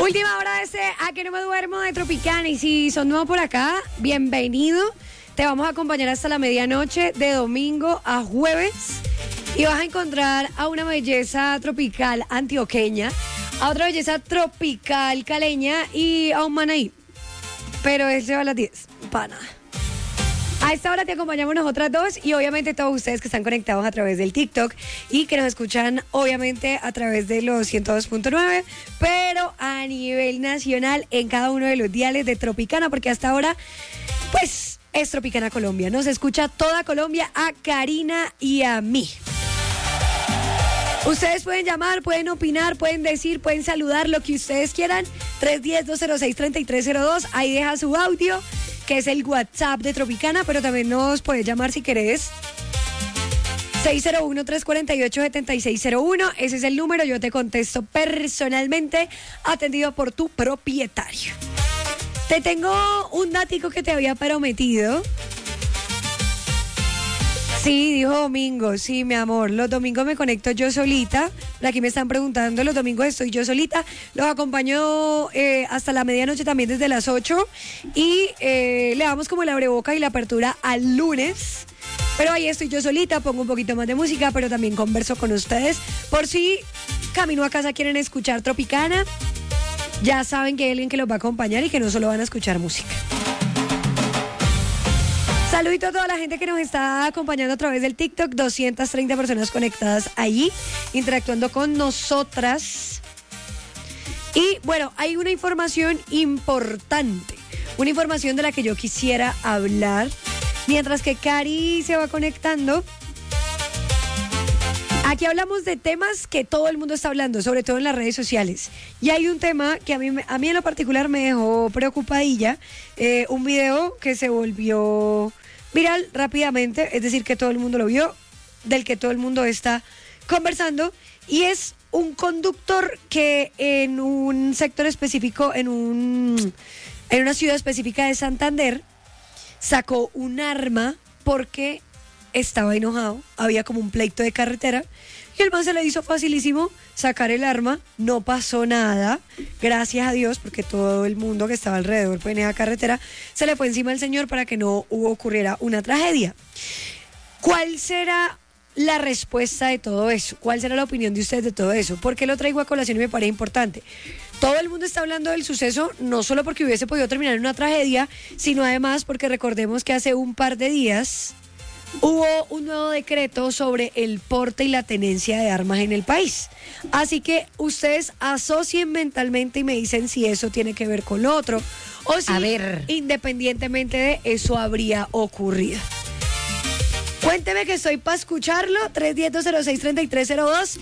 Última hora de este A que no me duermo de Tropicana. Y si son nuevos por acá, bienvenido. Te vamos a acompañar hasta la medianoche de domingo a jueves. Y vas a encontrar a una belleza tropical antioqueña, a otra belleza tropical caleña y a un man ahí. Pero él se va a las 10, para nada. A esta hora te acompañamos nosotras dos y obviamente todos ustedes que están conectados a través del TikTok y que nos escuchan obviamente a través de los 102.9, pero a nivel nacional en cada uno de los diales de Tropicana, porque hasta ahora pues es Tropicana Colombia. Nos escucha toda Colombia, a Karina y a mí. Ustedes pueden llamar, pueden opinar, pueden decir, pueden saludar, lo que ustedes quieran. 310-206-3302, ahí deja su audio, que es el WhatsApp de Tropicana, pero también nos puedes llamar si querés. 601-348-7601, ese es el número, yo te contesto personalmente, atendido por tu propietario. Te tengo un datico que te había prometido. Sí, dijo domingo, sí, mi amor, los domingos me conecto yo solita, por aquí me están preguntando, los domingos estoy yo solita, los acompaño hasta la medianoche también desde las 8 y le damos como el abreboca y la apertura al lunes, pero ahí estoy yo solita, pongo un poquito más de música, pero también converso con ustedes, por si camino a casa quieren escuchar Tropicana, ya saben que hay alguien que los va a acompañar y que no solo van a escuchar música. Saludito a toda la gente que nos está acompañando a través del TikTok, 230 personas conectadas allí, interactuando con nosotras. Y bueno, hay una información importante, una información de la que yo quisiera hablar, mientras que Cari se va conectando. Aquí hablamos de temas que todo el mundo está hablando, sobre todo en las redes sociales. Y hay un tema que a mí en lo particular me dejó preocupadilla, un video que se volvió viral rápidamente, es decir, que todo el mundo lo vio, del que todo el mundo está conversando, y es un conductor que en un sector específico, en una ciudad específica de Santander, sacó un arma porque estaba enojado, había como un pleito de carretera y el man se le hizo facilísimo sacar el arma, no pasó nada, gracias a Dios, porque todo el mundo que estaba alrededor pues, en esa carretera se le fue encima al señor para que no ocurriera una tragedia. ¿Cuál será la respuesta de todo eso? ¿Cuál será la opinión de ustedes de todo eso? ¿Por qué lo traigo a colación y me parece importante? Todo el mundo está hablando del suceso, no solo porque hubiese podido terminar en una tragedia, sino además porque recordemos que hace un par de días hubo un nuevo decreto sobre el porte y la tenencia de armas en el país. Así que ustedes asocien mentalmente y me dicen si eso tiene que ver con lo otro o si independientemente de eso habría ocurrido. Cuénteme que estoy para escucharlo. 310-206-3302,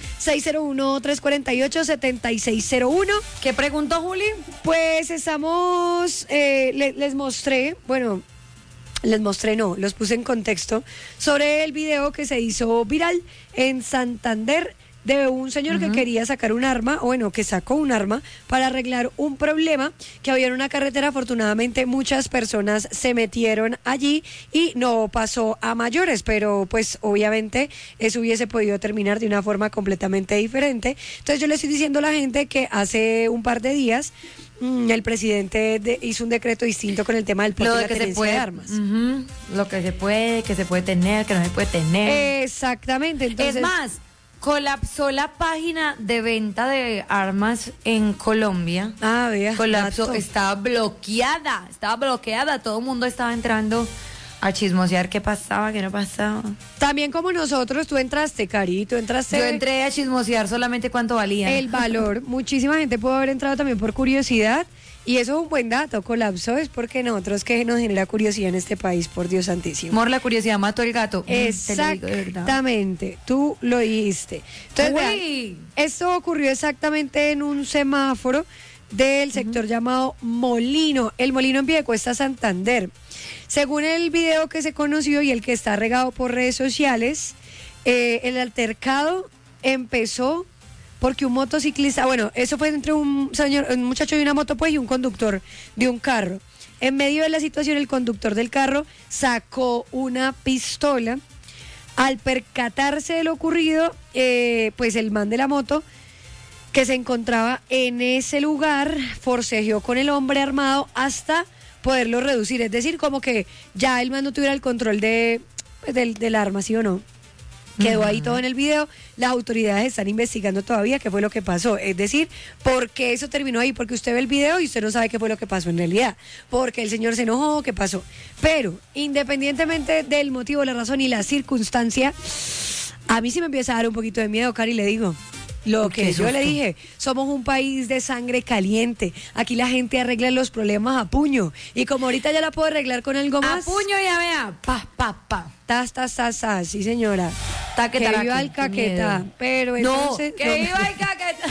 601-348-7601. ¿Qué preguntó Juli? Pues estamos, les mostré, bueno... Les mostré, no, los puse en contexto sobre el video que se hizo viral en Santander de un señor que quería sacar un arma, o bueno, que sacó un arma para arreglar un problema que había en una carretera. Afortunadamente muchas personas se metieron allí y no pasó a mayores, pero pues obviamente eso hubiese podido terminar de una forma completamente diferente. Entonces yo le estoy diciendo a la gente que hace un par de días el presidente hizo un decreto distinto con el tema del porte y la tenencia de armas. Lo que se puede tener, que no se puede tener. Exactamente. Entonces, es más, colapsó la página de venta de armas en Colombia. Ah, vea. Colapsó, estaba bloqueada, todo el mundo estaba entrando a chismosear qué pasaba, qué no pasaba. También como nosotros, tú entraste, Cari, tú entraste. Yo entré a chismosear solamente cuánto valía. El valor. Muchísima gente pudo haber entrado también por curiosidad. Y eso es un buen dato, colapsó es porque nosotros que nos genera curiosidad en este país, por Dios santísimo. Amor, la curiosidad mató el gato. Exactamente, tú lo dijiste. Entonces, vean, esto ocurrió exactamente en un semáforo del sector llamado Molino, el Molino en Piedecuesta, Santander. Según el video que se conoció y el que está regado por redes sociales, el altercado empezó porque un motociclista, bueno, eso fue entre un muchacho de una moto pues y un conductor de un carro. En medio de la situación, el conductor del carro sacó una pistola. Al percatarse de lo ocurrido, pues el man de la moto que se encontraba en ese lugar, forcejeó con el hombre armado hasta poderlo reducir. Es decir, como que ya el man no tuviera el control del arma, ¿sí o no? Quedó ahí todo en el video. Las autoridades están investigando todavía qué fue lo que pasó. Es decir, ¿por qué eso terminó ahí? Porque usted ve el video y usted no sabe qué fue lo que pasó en realidad. Porque el señor se enojó, ¿qué pasó? Pero, independientemente del motivo, la razón y la circunstancia, a mí sí me empieza a dar un poquito de miedo, Cari, le digo. Lo que yo le dije, somos un país de sangre caliente. Aquí la gente arregla los problemas a puño. Y como ahorita ya la puedo arreglar con algo más. A puño ya vea. Pa, pa, pa. Tas, tas, tas, tas. Sí, señora. Taque, que taraque, viva el caqueta. miedo. Pero No, entonces. que viva el caqueta.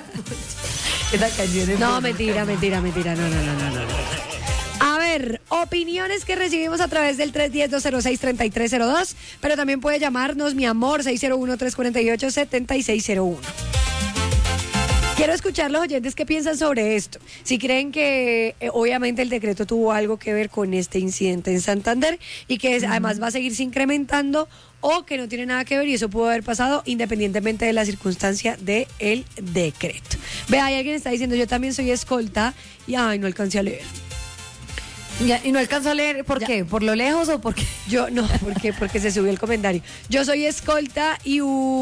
Esta canción es No, buena. mentira. No. A ver, opiniones que recibimos a través del 310-206-3302, pero también puede llamarnos, mi amor, 601-348-7601. Quiero escuchar los oyentes qué piensan sobre esto. Si creen que obviamente el decreto tuvo algo que ver con este incidente en Santander y que además va a seguirse incrementando, o que no tiene nada que ver y eso pudo haber pasado independientemente de la circunstancia del decreto. Vea, hay alguien que está diciendo, yo también soy escolta y ay, no alcancé a leer. Ya, y no alcanzo a leer, ¿por qué? ¿Por lo lejos o por qué? Yo no, porque se subió el comentario. Yo soy escolta y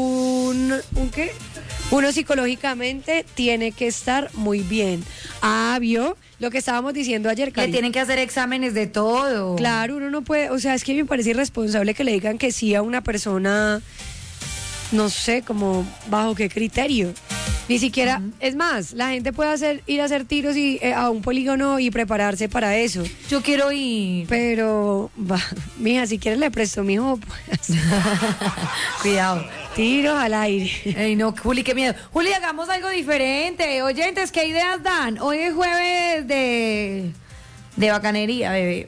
¿qué? Uno psicológicamente tiene que estar muy bien. Ah, ¿vio? Lo que estábamos diciendo ayer, Que Cari. tienen que hacer exámenes de todo. Claro, uno no puede, o sea, es que me parece irresponsable que le digan que sí a una persona, no sé, como bajo qué criterio. Ni siquiera, es más, la gente puede ir a hacer tiros a un polígono y prepararse para eso. Yo quiero ir. Pero, mija, si quieres le presto, mijo, pues, Cuidado. tiros al aire. Ey, no, Juli, qué miedo. Juli, hagamos algo diferente. Oyentes, ¿qué ideas dan? Hoy es jueves de bacanería, bebé.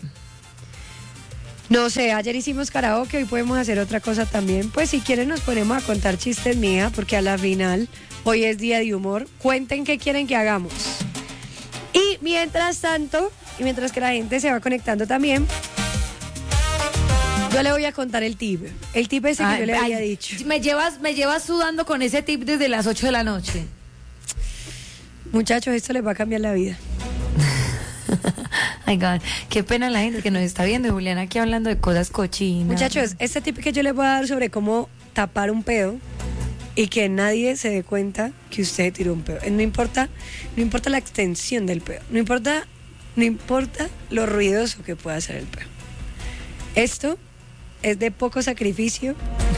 No sé, ayer hicimos karaoke, hoy podemos hacer otra cosa también. Pues si quieren nos ponemos a contar chistes, mía, porque a la final, hoy es día de humor. Cuenten qué quieren que hagamos. Y mientras tanto, y mientras que la gente se va conectando también, yo le voy a contar el tip. El tip ese que yo le había dicho. Me llevas sudando con ese tip desde las 8 de la noche. Muchachos, esto les va a cambiar la vida. Ay, God, qué pena la gente que nos está viendo, Juliana, aquí hablando de cosas cochinas. Muchachos, este tip que yo les voy a dar sobre cómo tapar un pedo y que nadie se dé cuenta que usted tiró un pedo. No importa la extensión del pedo, no importa lo ruidoso que pueda ser el pedo. Esto es de poco sacrificio,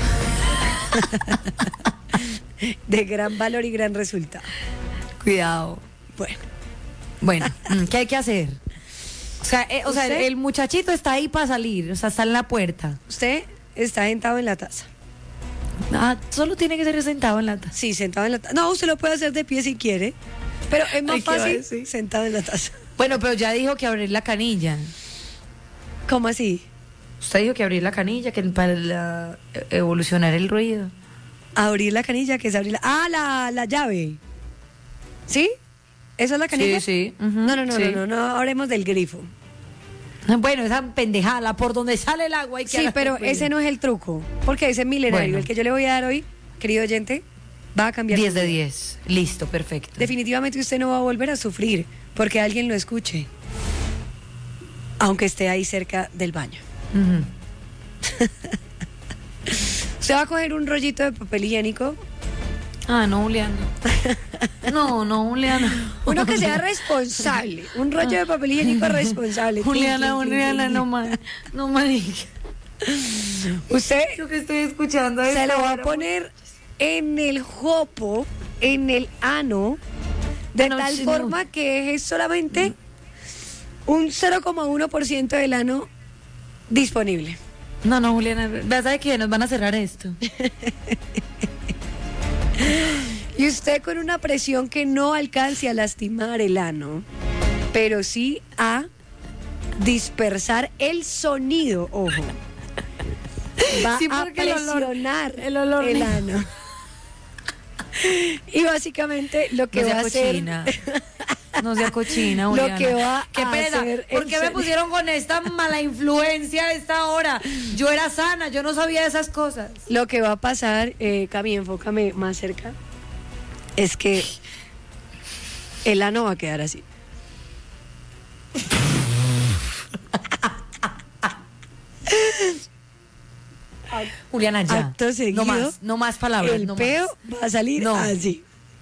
de gran valor y gran resultado. Cuidado. Bueno, ¿qué hay que hacer? O sea, ¿Usted? el muchachito está ahí para salir, o sea, está en la puerta. Usted está sentado en la taza. Ah, solo tiene que ser sentado en la taza. Sí, sentado en la taza. No, usted lo puede hacer de pie si quiere, pero es más Ay, ¿qué va a fácil decir? sentado en la taza. Bueno, pero ya dijo que abrir la canilla. ¿Cómo así? Usted dijo que abrir la canilla, que para evolucionar el ruido. Abrir la canilla, que es abrir la... Ah, la llave. ¿Sí? ¿Esa es la canilla? Sí, sí. Ujú, sí. No hablemos del grifo. Bueno, esa pendejada, por donde sale el agua hay que Sí, hacer pero ruido. ese no es el truco, porque ese es milenario. Bueno. El que yo le voy a dar hoy, querido oyente, va a cambiar. 10 su de vida. 10. Listo, perfecto. Definitivamente usted no va a volver a sufrir porque alguien lo escuche, aunque esté ahí cerca del baño. Ujú. Usted va a coger un rollito de papel higiénico, Ah, no, Juliana. No, Juliana. uno que sea responsable, un rollo de papel higiénico responsable. Juliana, Tin, tin, tin, Juliana, tin, tin. no me Usted Yo que estoy escuchando se esta lo va a hora. poner en el jopo, en el ano, de No, tal sí, no. forma que es solamente un 0,1% del ano disponible. No, Juliana, vas a ver que nos van a cerrar esto. Y usted con una presión que no alcance a lastimar el ano, pero sí a dispersar el sonido, ojo. Va Sí, a porque el olor- presionar el olor el no. ano. Y básicamente lo que No va sea a hacer... cochina. No sea cochina, Lo Juliana. que va Qué a pena. hacer ¿Por el qué me sonido? pusieron con esta mala influencia a esta hora? Yo era sana, yo no sabía de esas cosas. Lo que va a pasar, Cami, enfócame más cerca. Es que el ano va a quedar así. Juliana, ya. Acto seguido, no más palabras. El no peo más. va a salir No. así.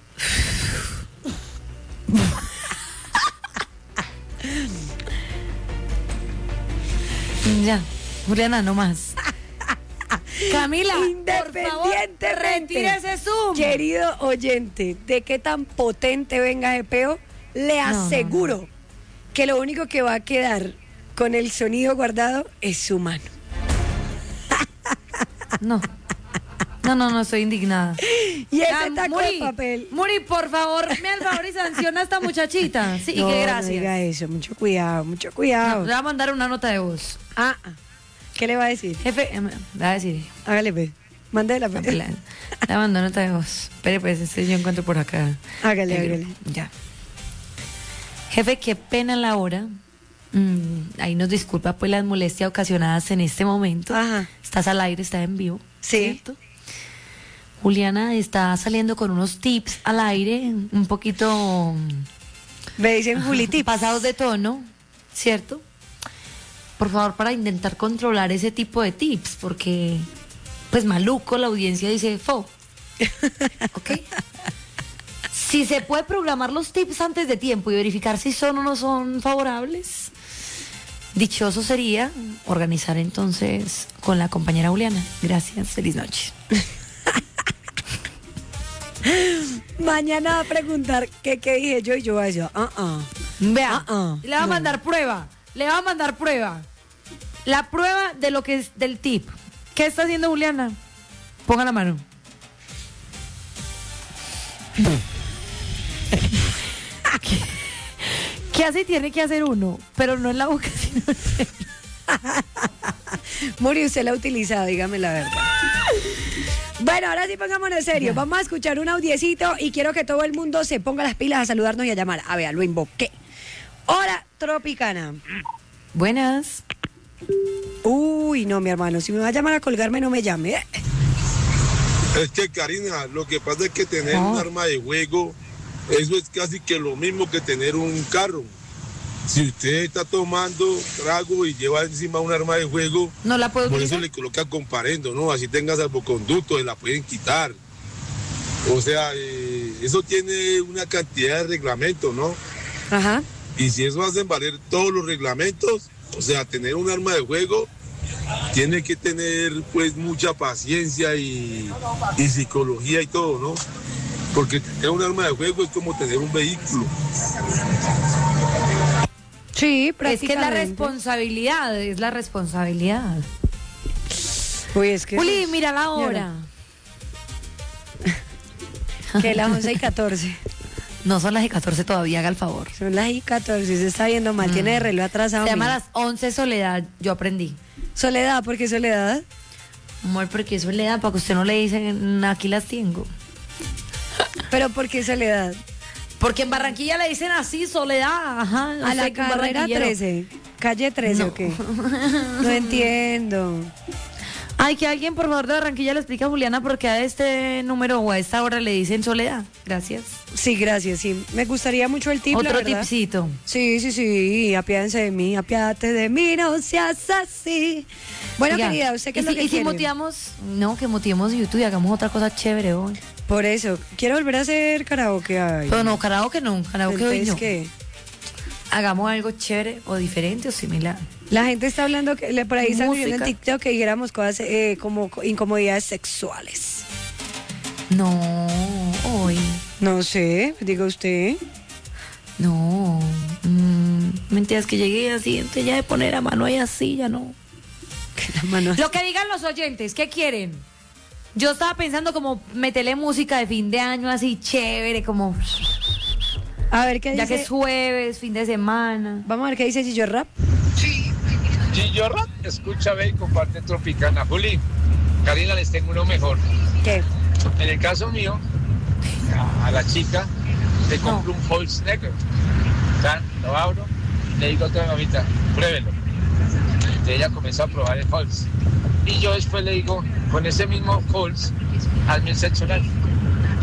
Ya, Juliana, no más. Camila, por favor, retire ese Zoom. Querido oyente, de qué tan potente venga ese peo, le aseguro que lo único que va a quedar con el sonido guardado es su mano. No, estoy indignada. Y ese taco de papel. Muri, por favor, me al favor y sanciona a esta muchachita. Sí, No, y que gracias. no diga eso, mucho cuidado, mucho No, cuidado. le voy a mandar una nota de voz. ¿Qué le va a decir? Jefe, le va a decir. Hágale, pues. Mándela, pues. Le mando nota de voz. Espere, pues, yo encuentro por acá. Hágale. Ya. Jefe, qué pena la hora. Ahí nos disculpa pues las molestias ocasionadas en este momento. Ajá. Estás al aire, estás en vivo. Sí. ¿Cierto? Juliana está saliendo con unos tips al aire, un poquito Me dicen Juli tips. pasados de tono, ¿cierto? Por favor, para intentar controlar ese tipo de tips, porque pues maluco, la audiencia dice fo. ¿Ok? Si se puede programar los tips antes de tiempo y verificar si son o no son favorables, dichoso sería organizar entonces con la compañera Juliana. Gracias, feliz noche. Mañana va a preguntar qué dije yo y yo voy a decir, Vea, le va a mandar prueba. La prueba de lo que es del tip. ¿Qué está haciendo Juliana? Ponga la mano. ¿Qué así tiene que hacer uno? Pero no en la boca, sino en Muri, usted la ha utilizado, dígame la verdad. Bueno, ahora sí pongámonos en serio. Vamos a escuchar un audiecito y quiero que todo el mundo se ponga las pilas a saludarnos y a llamar. A ver, lo invoqué. Hola, Tropicana. Buenas. Uy, no, mi hermano, si me va a llamar a colgarme, no me llame. Es que, Karina, lo que pasa es que tener un arma de juego, eso es casi que lo mismo que tener un carro. Si usted está tomando trago y lleva encima un arma de juego, ¿No la puedo por utilizar? eso le coloca comparendo, ¿no? Así tenga salvoconducto, se la pueden quitar. O sea, eso tiene una cantidad de reglamentos, ¿no? Ajá. Y si eso hacen valer todos los reglamentos, o sea, tener un arma de juego tiene que tener pues mucha paciencia y psicología y todo, ¿no? Porque tener un arma de juego es como tener un vehículo. Sí, Es prácticamente. que es la responsabilidad. Uy, es que... Juli, mira la hora. Que las 11:14. No son las 14 todavía, haga el favor. Son las 14, se está viendo mal, tiene el reloj atrasado. Se llama mira. las 11 Soledad, yo aprendí. Soledad, ¿por qué Soledad? Amor, porque Soledad, para que usted no le dicen, aquí las tengo. Pero ¿por qué Soledad? Porque en Barranquilla le dicen así, Soledad, ajá. No A sé la qué un carrera barranquillero. 13, calle 13 No. o qué? No entiendo. Ay, que alguien por favor de Barranquilla le explique a Juliana por qué a este número o a esta hora le dicen Soledad. Gracias. Sí, gracias, sí. Me gustaría mucho el tip, la Otro verdad. tipcito. Sí, apiádense de mí, apiádate de mí, no seas así. Bueno, Oiga, querida, ¿usted qué y es lo si, que y si quiere? motivamos, no, que motivemos YouTube y hagamos otra cosa chévere hoy. Por eso, quiero volver a hacer karaoke. Ay. Pero no, karaoke hoy Entonces, no. ¿qué? Hagamos algo chévere o diferente o similar. La gente está hablando, por ahí están viendo en Música. TikTok que dijéramos cosas como incomodidades sexuales. No, hoy. No sé, diga usted. No. Mentiras que llegué así, entonces ya de poner a mano ahí así, ya no. La mano- Lo que digan los oyentes, ¿qué quieren? Yo estaba pensando como meterle música de fin de año así chévere, como A ver qué ya dice. que es jueves, fin de semana. Vamos a ver qué dice Gillo Rap. Gillo Rap, escucha, ve y comparte Tropicana. Juli, Karina, les tengo uno mejor. ¿Qué? En el caso mío, a la chica le compro un false negro. Tan, lo abro, le digo a otra mamita, pruébelo. Entonces ella comenzó a probar el false. Y yo después le digo, con ese mismo false, hazme el sexo oral.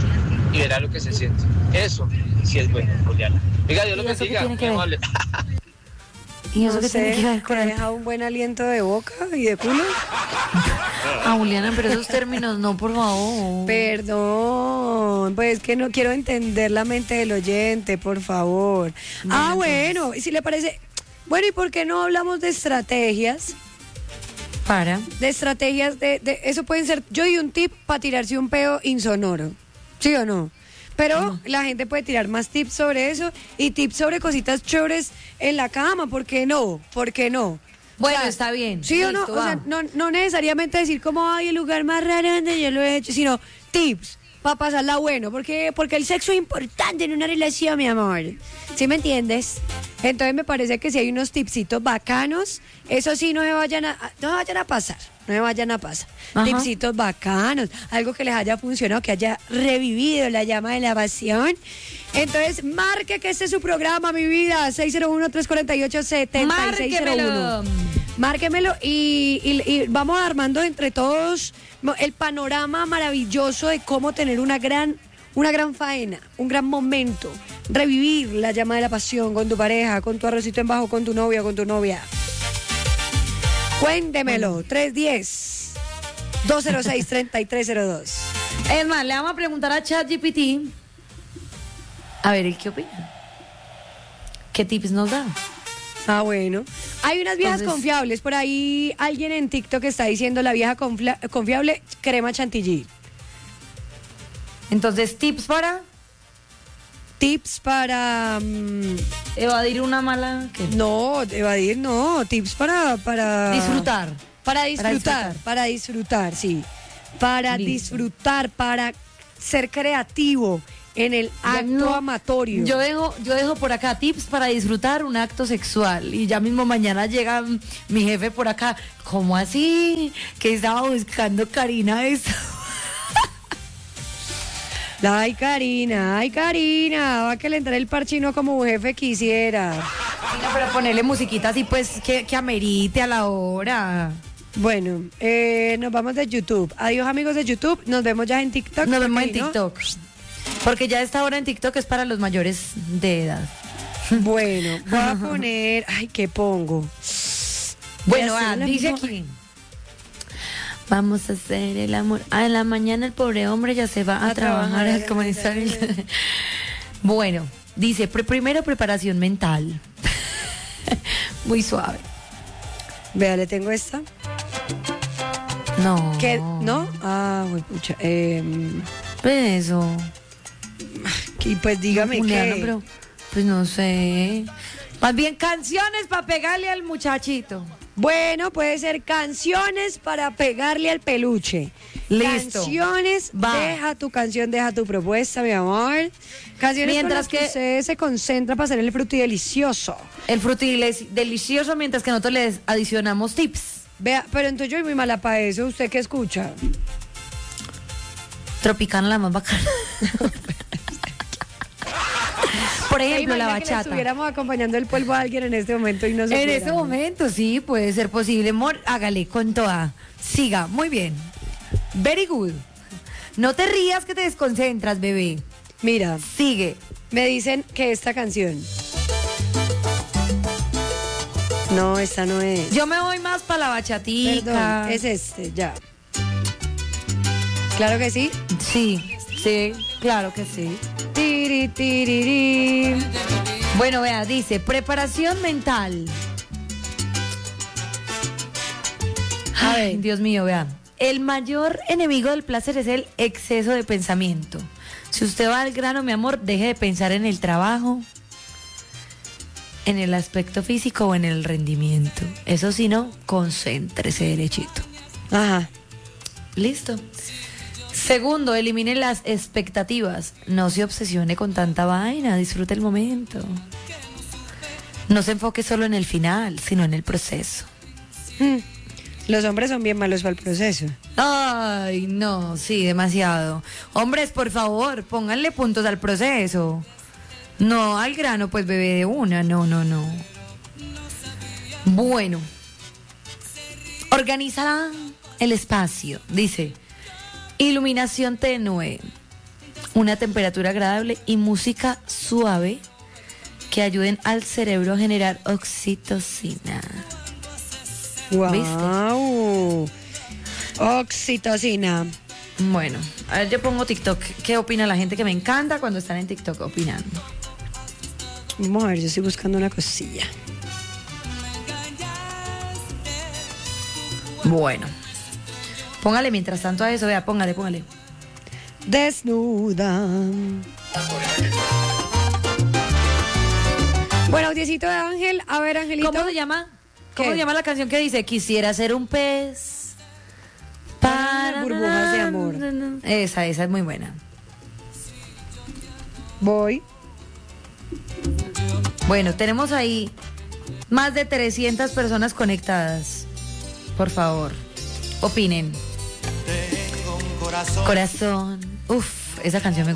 y verá lo que se siente. Eso sí es bueno, Juliana. Oiga, Dios lo ¿Y eso qué bendiga. tiene que muy ver? amable. ¿Y eso No qué tiene sé, que ver con ¿te el... deja un buen aliento de boca y de culo? Ah, Juliana, pero esos términos no, por favor. Perdón, pues que no quiero entender la mente del oyente, por favor. Bueno, Bueno, y si le parece... Bueno, ¿y por qué no hablamos de estrategias? Para. De estrategias eso pueden ser... Yo di un tip para tirarse un peo insonoro, ¿sí o no? Pero la gente puede tirar más tips sobre eso y tips sobre cositas chéveres en la cama, ¿por qué no? ¿Por qué no? Bueno, O sea, está bien. ¿sí o no? Listo, O sea, vamos. no necesariamente decir como, ay, el lugar más raro donde yo lo he hecho, sino tips para pasarla bueno, porque el sexo es importante en una relación, mi amor. ¿Sí me entiendes? Entonces me parece que si hay unos tipsitos bacanos, eso sí, no me vayan a pasar. No me vayan a pasar. Ajá. Tipsitos bacanos, algo que les haya funcionado, que haya revivido la llama de la pasión. Entonces, marque que este es su programa, mi vida, 601-348-7601. Márquemelo. Márquemelo y vamos armando entre todos el panorama maravilloso de cómo tener una gran faena, un gran momento, revivir la llama de la pasión con tu pareja, con tu arrocito en bajo, con tu novia, con tu novia. Cuéntemelo, 310-206-3302. Es más, le vamos a preguntar a ChatGPT. A ver, ¿él qué opina? ¿Qué tips nos da? Ah, bueno. Hay unas viejas Entonces- confiables. Por ahí alguien en TikTok está diciendo la vieja confiable crema chantilly. Entonces, tips para Tips para... evadir una mala... ¿qué? no, evadir no. Tips para... Disfrutar. Para disfrutar, sí. Para Listo. disfrutar, para ser creativo en el acto No, amatorio. Yo dejo por acá tips para disfrutar un acto sexual. Y ya mismo mañana llega mi jefe por acá. ¿Cómo así? Que estaba buscando Karina esto. Ay, Karina, va a que le entre el parchino como un jefe quisiera. Bueno, pero ponerle musiquita así pues que amerite a la hora. Bueno, nos vamos de YouTube. Adiós, amigos de YouTube. Nos vemos ya en TikTok. Nos vemos porque en ¿no? TikTok. Porque ya esta hora en TikTok es para los mayores de edad. Bueno, voy a poner... Ay, ¿qué pongo? Bueno, Ya sé, la dice misma- aquí. Vamos a hacer el amor. Ah, en la mañana el pobre hombre ya se va a trabajar al comenzar el... Bueno, dice, primero preparación mental. Muy suave. Vea, le tengo esta. No. ¿Qué? ¿No? Ah, güey, pucha. Eso. Y pues dígame Juliana, qué. pero, pues no sé. Más bien canciones para pegarle al muchachito. Bueno, puede ser canciones para pegarle al peluche. Listo. Canciones, Va. deja tu canción, deja tu propuesta, mi amor. Canciones Mientras con las que que- usted se concentra para hacer el frutidelicioso. El delicioso mientras que nosotros les adicionamos tips. Vea, pero entonces yo soy muy mala para eso. ¿Usted qué escucha? Tropicana la más bacana. Por ejemplo, la Imagina que le bachata. estuviéramos acompañando el polvo a alguien en este momento y no se En este momento, sí, puede ser posible. Amor, hágale con toda. Siga, muy bien. Very good. No te rías que te desconcentras, bebé. Mira, Sigue. me dicen que esta canción. No, esta no es. Yo me voy más para la bachatica. Perdón, es este, ya. Claro que sí. Sí, sí, claro que sí. Tiri, tiriri. Bueno, vea, dice, preparación mental. A Ay, ver. Dios mío, vea. El mayor enemigo del placer es el exceso de pensamiento. Si usted va al grano, mi amor, deje de pensar en el trabajo, en el aspecto físico o en el rendimiento. Eso sí, no, concéntrese derechito. Ajá. Listo. Segundo, elimine las expectativas. No se obsesione con tanta vaina, disfrute el momento. No se enfoque solo en el final, sino en el proceso. Los hombres son bien malos para el proceso. Ay, no, sí, demasiado. Hombres, por favor, pónganle puntos al proceso. No al grano, pues bebé de una, no. Bueno. Organiza el espacio, dice. Iluminación tenue. una temperatura agradable y música suave que ayuden al cerebro a generar oxitocina. ¡Wow! Oxitocina. Bueno, a ver, yo pongo TikTok. ¿Qué opina la gente? Que me encanta cuando están en TikTok opinando. Vamos a ver, yo estoy buscando una cosilla. Bueno, póngale mientras tanto a eso, vea, póngale. Desnuda. Bueno, audiecito de Ángel. A ver, Angelito. ¿Cómo se llama? ¿Cómo ¿Qué? se llama la canción que dice? Quisiera ser un pez para burbujas de amor. Esa es muy buena. Voy. Bueno, tenemos ahí más de 300 personas conectadas. Por favor, opinen. Corazón. Uf, esa canción me